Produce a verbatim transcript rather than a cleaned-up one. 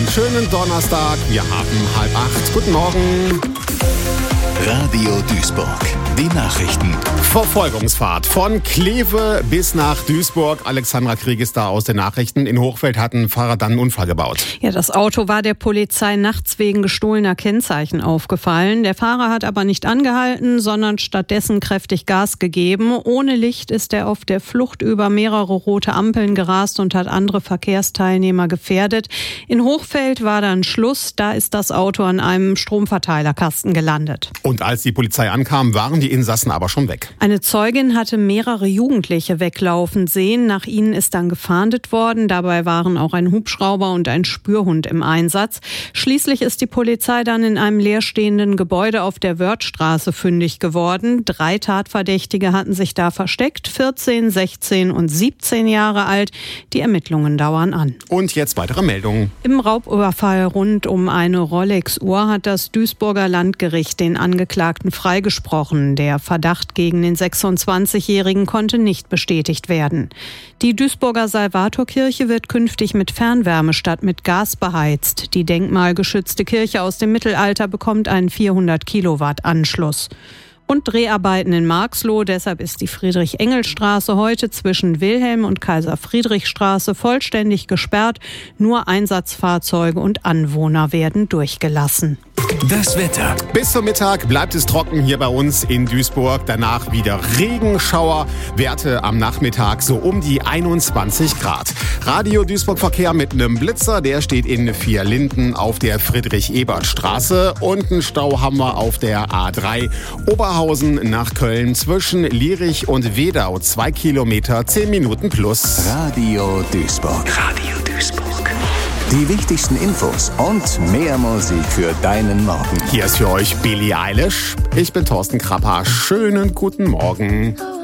schönen Donnerstag. Wir haben halb acht. Guten Morgen. Radio Duisburg. Die Nachrichten. Verfolgungsfahrt von Kleve bis nach Duisburg. Alexandra Krieg ist da aus den Nachrichten. In Hochfeld hat ein Fahrer dann einen Unfall gebaut. Ja, das Auto war der Polizei nachts wegen gestohlener Kennzeichen aufgefallen. Der Fahrer hat aber nicht angehalten, sondern stattdessen kräftig Gas gegeben. Ohne Licht ist er auf der Flucht über mehrere rote Ampeln gerast und hat andere Verkehrsteilnehmer gefährdet. In Hochfeld war dann Schluss. Da ist das Auto an einem Stromverteilerkasten gelandet. Und als die Polizei ankam, waren die Insassen aber schon weg. Eine Zeugin hatte mehrere Jugendliche weglaufen sehen. Nach ihnen ist dann gefahndet worden. Dabei waren auch ein Hubschrauber und ein Spürhund im Einsatz. Schließlich ist die Polizei dann in einem leerstehenden Gebäude auf der Wörthstraße fündig geworden. Drei Tatverdächtige hatten sich da versteckt, vierzehn, sechzehn und siebzehn Jahre alt. Die Ermittlungen dauern an. Und jetzt weitere Meldungen. Im Raubüberfall rund um eine Rolex-Uhr hat das Duisburger Landgericht den Angeklagten freigesprochen. Der Verdacht gegen den sechsundzwanzigjährigen konnte nicht bestätigt werden. Die Duisburger Salvatorkirche wird künftig mit Fernwärme statt mit Gas beheizt. Die denkmalgeschützte Kirche aus dem Mittelalter bekommt einen vierhundert Kilowatt Anschluss. Und Dreharbeiten in Marxloh, deshalb ist die Friedrich-Engels-Straße heute zwischen Wilhelm- und Kaiser-Friedrich-Straße vollständig gesperrt. Nur Einsatzfahrzeuge und Anwohner werden durchgelassen. Das Wetter. Bis zum Mittag bleibt es trocken hier bei uns in Duisburg. Danach wieder Regenschauer. Werte am Nachmittag so um die einundzwanzig Grad. Radio Duisburg Verkehr mit einem Blitzer. Der steht in Vierlinden auf der Friedrich-Ebert-Straße. Und einen Stau haben wir auf der A drei. Oberhausen nach Köln zwischen Lierich und Wedau. Zwei Kilometer, zehn Minuten plus. Radio Duisburg. Radio Duisburg. Die wichtigsten Infos und mehr Musik für deinen Morgen. Hier ist für euch Billie Eilish. Ich bin Thorsten Krapper. Schönen guten Morgen.